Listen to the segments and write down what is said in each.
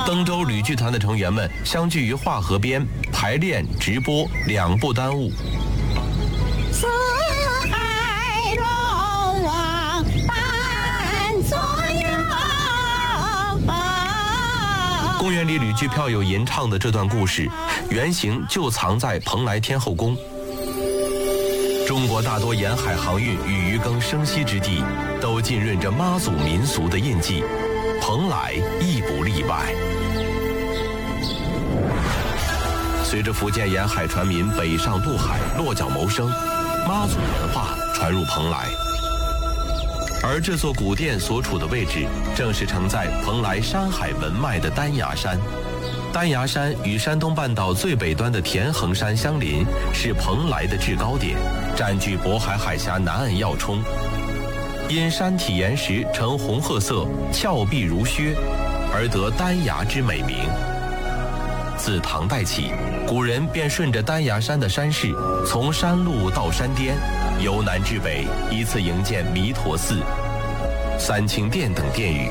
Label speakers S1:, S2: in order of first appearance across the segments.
S1: 登州吕剧团的成员们相聚于化河边，排练、直播两不耽误。
S2: 四海龙王伴左右。
S1: 公园里吕剧票友吟唱的这段故事，原型就藏在蓬莱天后宫。中国大多沿海航运与渔耕生息之地，都浸润着妈祖民俗的印记，蓬莱亦不例外。随着福建沿海船民北上渡海落脚谋生，妈祖文化传入蓬莱。而这座古殿所处的位置，正是承载蓬莱山海文脉的丹崖山。丹崖山与山东半岛最北端的田横山相邻，是蓬莱的制高点，占据渤海海峡南岸要冲。因山体岩石呈红褐色，峭壁如靴，而得丹崖之美名。自唐代起，古人便顺着丹崖山的山势，从山路到山巅，由南至北，依次营建弥陀寺、三清殿等殿宇。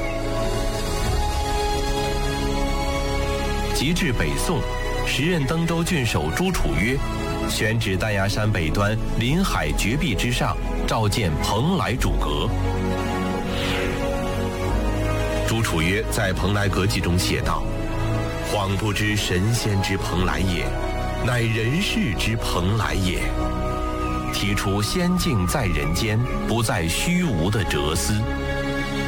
S1: 及至北宋，时任登州郡守朱楚约选址丹崖山北端临海绝壁之上，召建蓬莱主阁。朱楚约在《蓬莱阁记》中写道：“恍不知神仙之蓬莱也，乃人世之蓬莱也。”提出仙境在人间，不在虚无的哲思。